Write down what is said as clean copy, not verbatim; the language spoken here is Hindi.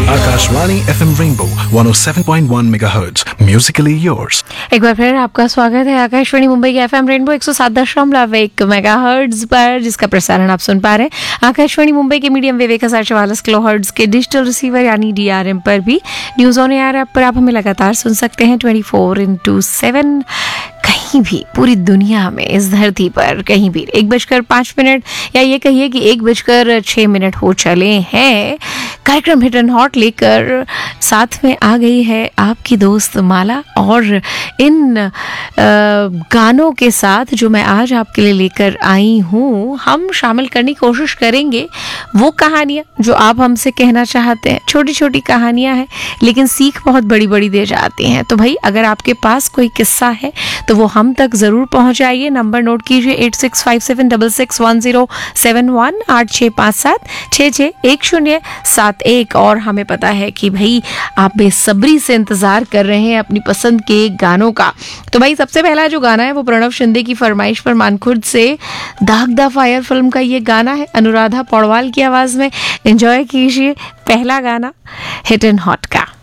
Akashvani FM Rainbow 107.1 MHz, musically yours. एक बार फिर आपका स्वागत है आकाशवाणी मुंबई के FM रेनबो 107.1 मेगाहर्ट्ज पर, जिसका प्रसारण आप सुन पा रहे हैं आकाशवाणी मुंबई के मीडियम वेव 1044 किलोहर्ट्ज के डिजिटल रिसीवर यानी DRM पर भी। न्यूज ऑन एयर ऐप पर आप हमें लगातार सुन सकते हैं 24/7, कहीं भी पूरी दुनिया में, इस धरती पर कहीं भी। 1:05 या ये कहिए कि 1:06 हो चले हैं। कार्यक्रम हिट एंड हॉट लेकर साथ में आ गई है आपकी दोस्त माला, और इन गानों के साथ जो मैं आज आपके लिए लेकर आई हूँ, हम शामिल करने की कोशिश करेंगे वो कहानियाँ जो आप हमसे कहना चाहते हैं। छोटी छोटी कहानियाँ हैं लेकिन सीख बहुत बड़ी बड़ी दे जाती हैं। तो भाई, अगर आपके पास कोई किस्सा है तो वो हम तक ज़रूर पहुँचाइए। नंबर नोट कीजिए 8657661071, 8657661071। और हमें पता है कि भाई आप बेसब्री से इंतज़ार कर रहे हैं अपनी पसंद के गानों का। तो भाई, सबसे पहला जो गाना है वो प्रणव शिंदे की फरमाइश पर मानखुर्द से दाग दा फायर फिल्म का ये गाना है, अनुराधा पौडवाल की आवाज़ में। एंजॉय कीजिए पहला गाना हिट एंड हॉट का।